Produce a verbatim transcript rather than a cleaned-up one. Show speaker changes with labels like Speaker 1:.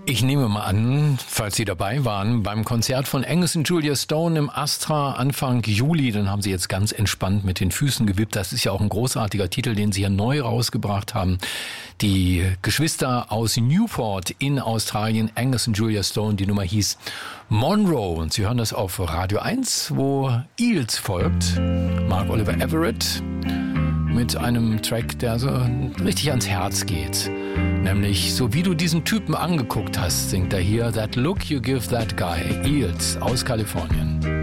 Speaker 1: Ich nehme mal an, falls Sie dabei waren, beim Konzert von Angus und Julia Stone im Astra Anfang Juli, dann haben Sie jetzt ganz entspannt mit den Füßen gewippt. Das ist ja auch ein großartiger Titel, den Sie hier neu rausgebracht haben. Die Geschwister aus Newport in Australien, Angus und Julia Stone, die Nummer hieß Monroe. Und Sie hören das auf Radio eins, wo Eels folgt, Mark Oliver Everett, mit einem Track, der so richtig ans Herz geht. Nämlich, so wie du diesen Typen angeguckt hast, singt er hier That Look You Give That Guy, Eels aus Kalifornien.